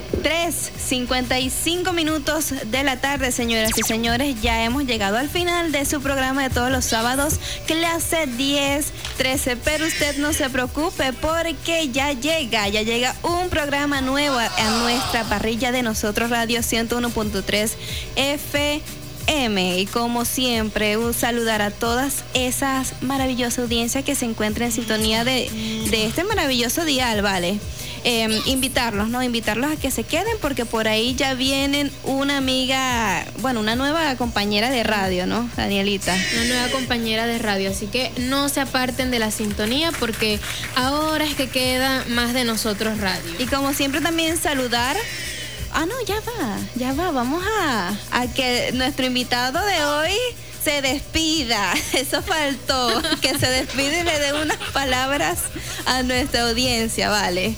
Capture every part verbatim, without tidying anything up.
tres cincuenta y cinco minutos de la tarde, señoras y señores. Ya hemos llegado al final de su programa de todos los sábados, clase diez trece. Pero usted no se preocupe porque ya llega, ya llega un programa nuevo a nuestra parrilla de Nosotros Radio ciento uno punto tres F M. Y como siempre, un saludar a todas esas maravillosas audiencias que se encuentran en sintonía de, de este maravilloso dial, ¿vale? Eh, invitarlos, ¿no? Invitarlos a que se queden porque por ahí ya vienen una amiga, bueno, una nueva compañera de radio, ¿no, Danielita? Una nueva compañera de radio, así que no se aparten de la sintonía porque ahora es que queda más de Nosotros Radio. Y como siempre también saludar... Ah, no, ya va, ya va, vamos a, a que nuestro invitado de hoy se despida. Eso faltó, que se despide y le dé unas palabras a nuestra audiencia, ¿vale?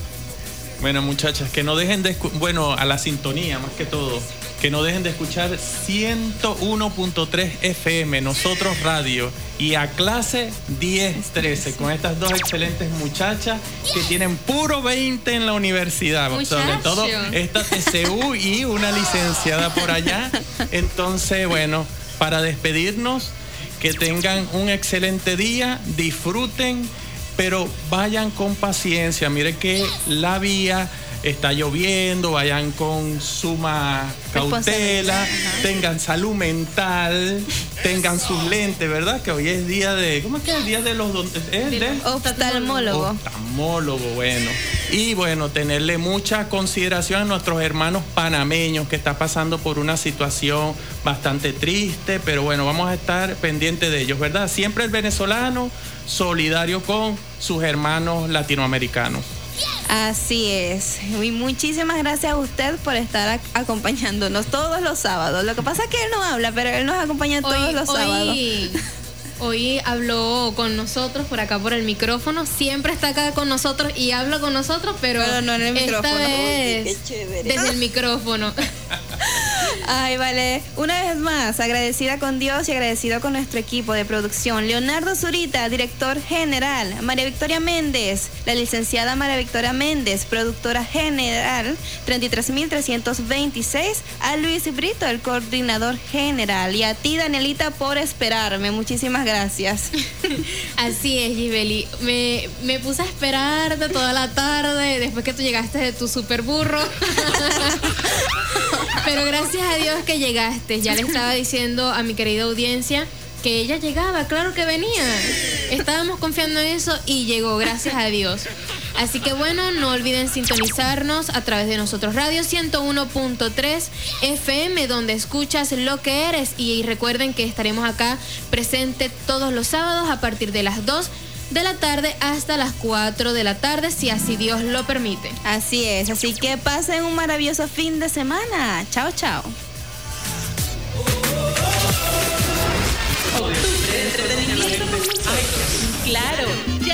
Bueno, muchachas, que no dejen de, bueno, a la sintonía más que todo, que no dejen de escuchar ciento uno punto tres F M, Nosotros Radio, y a clase diez trece, con estas dos excelentes muchachas que tienen puro veinte en la universidad, Muchacho. sobre todo esta T C U y una licenciada por allá. Entonces, bueno, para despedirnos, que tengan un excelente día, disfruten, pero vayan con paciencia. Mire que la vía está lloviendo, vayan con suma cautela, tengan salud mental, tengan sus lentes, ¿verdad? Que hoy es día de, ¿cómo es que es el día de los es de oftalmólogo? Oftalmólogo, bueno. Y bueno, tenerle mucha consideración a nuestros hermanos panameños que están pasando por una situación bastante triste, pero bueno, vamos a estar pendientes de ellos, ¿verdad? Siempre el venezolano solidario con sus hermanos latinoamericanos. Así es. Y muchísimas gracias a usted por estar ac- acompañándonos todos los sábados. Lo que pasa es que él no habla, pero él nos acompaña todos Hoy, los hoy, sábados. Hoy habló con nosotros por acá por el micrófono. Siempre está acá con nosotros y habla con nosotros, pero, pero no en el esta micrófono. vez Uy, qué chévere. desde el micrófono. Ay, vale. Una vez más, agradecida con Dios y agradecido con nuestro equipo de producción. Leonardo Zurita, director general. María Victoria Méndez, la licenciada María Victoria Méndez, productora general, treinta y tres mil trescientos veintiséis. A Luis Brito, el coordinador general. Y a ti, Danielita, por esperarme. Muchísimas gracias. Así es, Gisbeli. Me, me puse a esperarte toda la tarde después que tú llegaste de tu super burro. Pero gracias a Dios que llegaste. Ya le estaba diciendo a mi querida audiencia que ella llegaba, claro que venía. Estábamos confiando en eso y llegó, gracias a Dios. Así que bueno, no olviden sintonizarnos a través de Nosotros Radio ciento uno punto tres F M, donde escuchas lo que eres. Y recuerden que estaremos acá presente todos los sábados a partir de las dos de la tarde hasta las cuatro de la tarde, si así Dios lo permite. Así es, así que pasen un maravilloso fin de semana. Chao, chao. Octubre de entretenimiento. Ay, claro.